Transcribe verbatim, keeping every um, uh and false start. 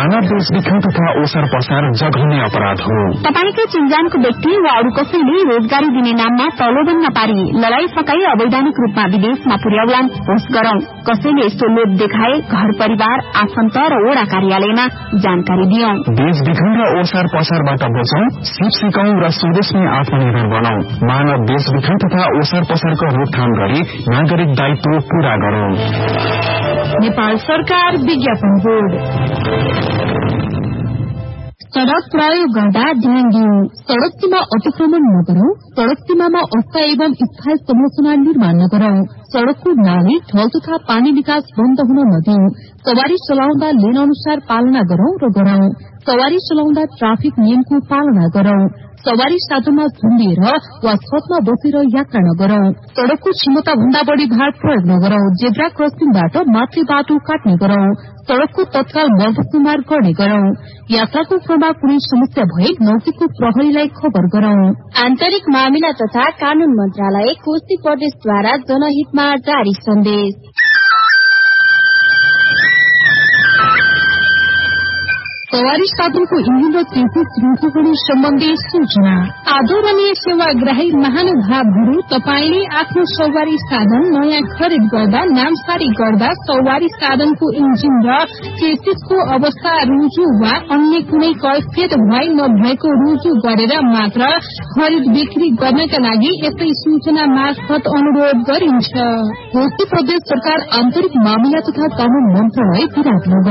मानव बेचबिखन तथा ओसार पसार जघन्य अपराध हो। तपाईकै चिन्जानको व्यक्ति वा अरू कसैले रोजगारी दिने नाममा प्रलोभन नपारी लडाई फकाई अवैधानिक रूपमा विदेशमा पुर्याउलान् होस् गरौं। कसैले यस्तो लोभ देखाए घर परिवार आफन्त र वडा कार्यालयमा जानकारी दियौं। बेचबिखन र ओसार पसारबाट बचौं, सिप सिकौं र स्वदेशमै आत्मनिर्भर बनाऊ। मानव बेचबिखन तथा ओसार पसारको रोकथाम गरी नागरिक दायित्व पूरा गरौं। नेपाल सरकार विज्ञापन बोर्ड। सड़क प्रयोग गर्दा ध्यान दिऊ। सड़क सीमा अतिक्रमण नगरौं। सड़क सीमामा अस्थायी एवं स्थायी संरचना निर्माण नगरौं। सड़कको नाली ढल तथा पानी निकास बन्द हुन नदिऊ। सवारी चलाउँदा लेन अनुसार पालना गरौं र गराउँ। सवारी चलाउँदा ट्राफिक नियमको पालना गरौं। सवारी साधनमा झुन्डिएर वा छतमा बसेर यात्रा नगरौं। सड़कको क्षमता भन्दा बढ़ी भार प्रयोग नगरौं। जेब्रा क्रसिङबाट माथि बाटो काट्ने गरौं। सड़कको तत्काल मर्मत गर्ने गरौं। यात्राको क्रममा कुनै समस्या भए नजिकको प्रहरीलाई खबर गरौं। आन्तरिक मामिला तथा कानून मन्त्रालय कोशी प्रदेशद्वारा जनहितमा जारी सन्देश। सवारी साधनको इन्जिन र चेसिस रुखोपनी सम्बन्धी सूचना। आदरणीय सेवाग्राही महानुभावहरू, तपाईले आफ्नो सवारी साधन नयाँ खरिद गर्दा नामसारी गर्दा सवारी साधनको इन्जिन र चेसिसको अवस्था रुजु वा अन्य कुनै कैफियत भए नभएको रुजु गरेर मात्र खरिद बिक्री गर्नका लागि यसै सूचना मार्फत अनुरोध गरिन्छ। कोशी प्रदेश सरकार आन्तरिक मामिला तथा कानून मन्त्रालय विराटनगर।